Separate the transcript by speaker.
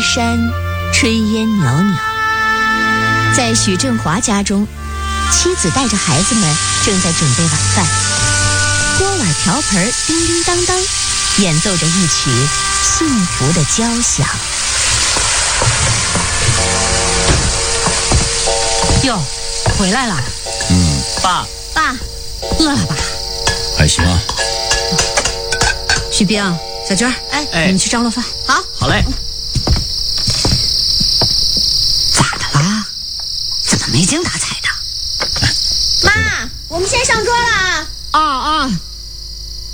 Speaker 1: 山，炊烟袅袅。在许振华家中，妻子带着孩子们正在准备晚饭，锅碗瓢盆叮叮当当，演奏着一曲幸福的交响。
Speaker 2: 哟，回来了。
Speaker 3: 爸，
Speaker 2: 饿了吧？
Speaker 3: 还行啊。
Speaker 2: 许冰、小娟，你们去张罗饭。
Speaker 3: 好嘞。
Speaker 2: 咋的啦？怎么没精打采的？
Speaker 1: 妈，我们先上桌了啊！
Speaker 2: 啊，